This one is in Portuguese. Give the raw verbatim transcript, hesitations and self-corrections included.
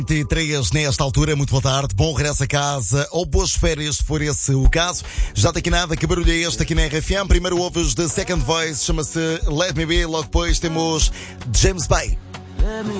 vinte e três nesta altura, muito boa tarde, bom regresso a casa ou boas férias, se for esse o caso. Já daqui nada, que barulho é este aqui na R F M? Primeiro ouves The Second Voice, chama-se Let Me Be, logo depois temos James Bay.